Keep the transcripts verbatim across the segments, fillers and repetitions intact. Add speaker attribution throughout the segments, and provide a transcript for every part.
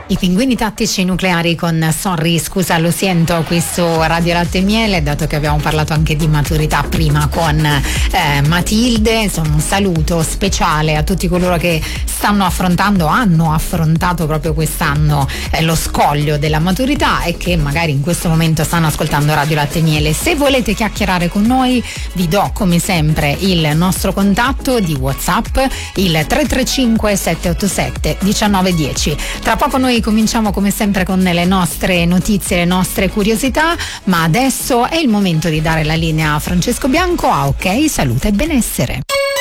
Speaker 1: I pinguini tattici nucleari con Sorry, scusa, lo sento qui su Radio Latte e Miele, dato che abbiamo parlato anche di maturità prima con eh, Matilde. Insomma, un saluto speciale a tutti coloro che stanno affrontando, hanno affrontato proprio quest'anno eh, lo scoglio della maturità e che magari in questo momento stanno ascoltando Radio Latte e Miele. Se volete chiacchierare con noi, vi do come sempre il nostro contatto di WhatsApp, il tre tre cinque sette otto sette uno nove uno zero. Tra poco noi cominciamo come sempre con le nostre notizie, le nostre curiosità, ma adesso è il momento di dare la linea a Francesco Bianco a Ok Salute e Benessere.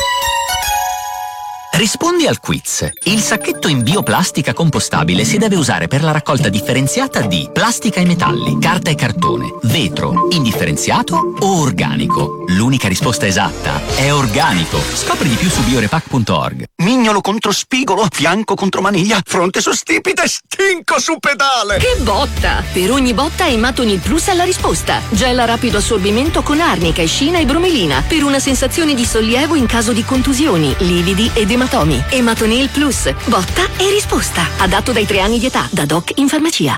Speaker 2: Rispondi al quiz. Il sacchetto in bioplastica compostabile si deve usare per la raccolta differenziata di plastica e metalli, carta e cartone, vetro, indifferenziato o organico. L'unica risposta esatta è organico. Scopri di più su biorepac punto org.
Speaker 3: Mignolo contro spigolo, fianco contro maniglia, fronte su stipite, stinco su pedale.
Speaker 4: Che botta! Per ogni botta Ematonil Plus ha la risposta. Gel a rapido assorbimento con arnica, escina e bromelina per una sensazione di sollievo in caso di contusioni, lividi ed ematomi. Ematonil Plus, botta e risposta. Adatto dai tre anni di età, da doc in farmacia.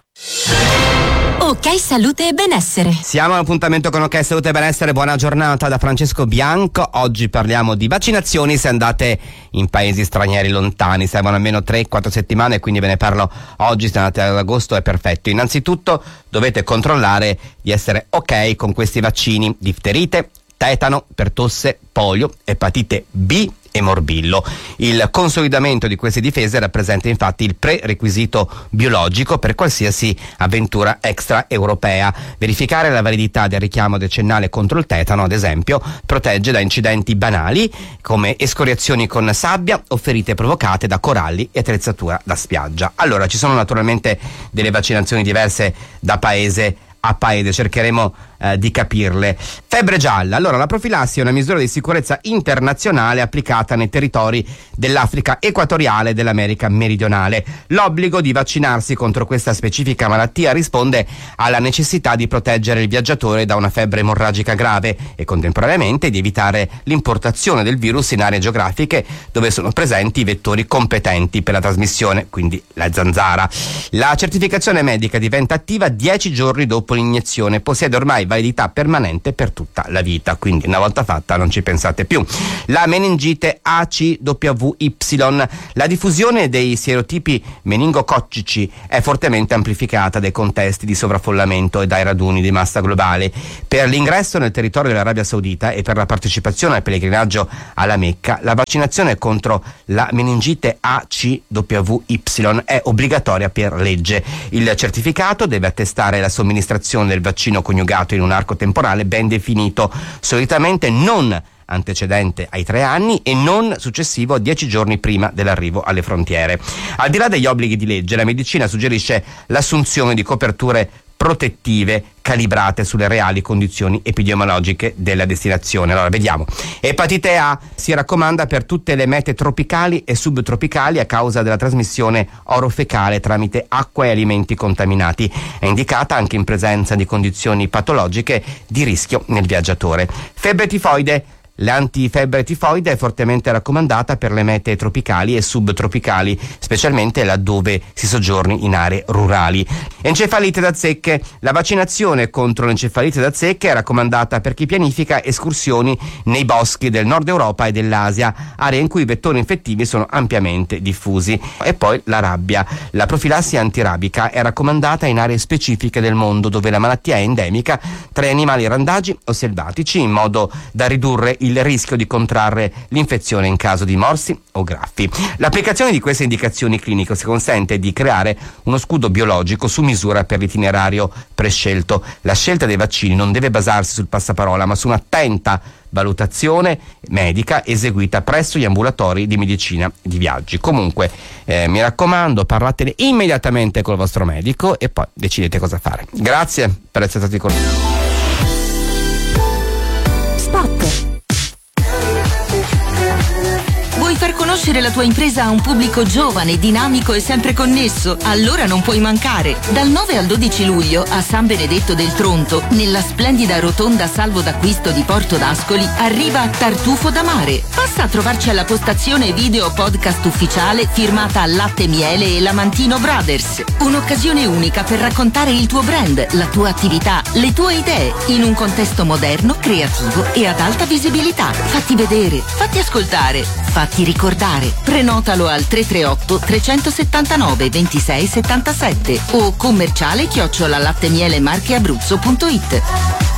Speaker 5: Ok Salute e Benessere.
Speaker 6: Siamo all'appuntamento con Ok Salute e Benessere. Buona giornata da Francesco Bianco. Oggi parliamo di vaccinazioni. Se andate in paesi stranieri lontani servono almeno tre quattro settimane, quindi ve ne parlo oggi. Se andate ad agosto è perfetto. Innanzitutto dovete controllare di essere ok con questi vaccini: difterite, tetano, pertosse, polio, epatite B e morbillo. Il consolidamento di queste difese rappresenta infatti il prerequisito biologico per qualsiasi avventura extraeuropea. Verificare la validità del richiamo decennale contro il tetano, ad esempio, protegge da incidenti banali come escoriazioni con sabbia o ferite provocate da coralli e attrezzatura da spiaggia. Allora, ci sono naturalmente delle vaccinazioni diverse da paese a paese, cercheremo eh, di capirle. Febbre gialla. Allora, la profilassi è una misura di sicurezza internazionale applicata nei territori dell'Africa equatoriale e dell'America meridionale. L'obbligo di vaccinarsi contro questa specifica malattia risponde alla necessità di proteggere il viaggiatore da una febbre emorragica grave e contemporaneamente di evitare l'importazione del virus in aree geografiche dove sono presenti i vettori competenti per la trasmissione, quindi la zanzara. La certificazione medica diventa attiva dieci giorni dopo l'iniezione, possiede ormai validità permanente per tutta la vita, quindi una volta fatta non ci pensate più. La meningite A C W Y. La diffusione dei sierotipi meningococcici è fortemente amplificata dai contesti di sovraffollamento e dai raduni di massa globale. Per l'ingresso nel territorio dell'Arabia Saudita e per la partecipazione al pellegrinaggio alla Mecca, la vaccinazione contro la meningite A C W Y è obbligatoria per legge. Il certificato deve attestare la somministrazione del vaccino coniugato in un arco temporale ben definito, solitamente non antecedente ai tre anni e non successivo a dieci giorni prima dell'arrivo alle frontiere. Al di là degli obblighi di legge, la medicina suggerisce l'assunzione di coperture protettive calibrate sulle reali condizioni epidemiologiche della destinazione. Allora, vediamo. Epatite A si raccomanda per tutte le mete tropicali e subtropicali a causa della trasmissione orofecale tramite acqua e alimenti contaminati. È indicata anche in presenza di condizioni patologiche di rischio nel viaggiatore. Febbre tifoide. L'antifebbre tifoide è fortemente raccomandata per le mete tropicali e subtropicali, specialmente laddove si soggiorni in aree rurali. Encefalite da zecche. La vaccinazione contro l'encefalite da zecche è raccomandata per chi pianifica escursioni nei boschi del nord Europa e dell'Asia, aree in cui i vettori infettivi sono ampiamente diffusi. E poi la rabbia. La profilassi antirabica è raccomandata in aree specifiche del mondo dove la malattia è endemica, tra animali randagi o selvatici, in modo da ridurre il rischio di contrarre l'infezione in caso di morsi o graffi. L'applicazione di queste indicazioni cliniche si consente di creare uno scudo biologico su misura per l'itinerario prescelto. La scelta dei vaccini non deve basarsi sul passaparola, ma su un'attenta valutazione medica eseguita presso gli ambulatori di medicina di viaggi. Comunque, eh, mi raccomando, parlatene immediatamente col vostro medico e poi decidete cosa fare. Grazie per essere stati con noi.
Speaker 5: Spot. Vuoi far conoscere
Speaker 4: conoscere la tua impresa a un pubblico giovane, dinamico e sempre connesso? Allora non puoi mancare. Dal nove al dodici luglio a San Benedetto del Tronto, nella splendida rotonda salvo d'acquisto di Porto d'Ascoli, arriva Tartufo da Mare. Passa a trovarci alla postazione video podcast ufficiale firmata Latte Miele e Lamantino Brothers. Un'occasione unica per raccontare il tuo brand, la tua attività, le tue idee, in un contesto moderno, creativo e ad alta visibilità. Fatti vedere, fatti ascoltare, fatti ricordare. Prenotalo al tre tre otto tre sette nove due sei sette sette o commerciale chiocciola lattemielemarcheabruzzo punto it.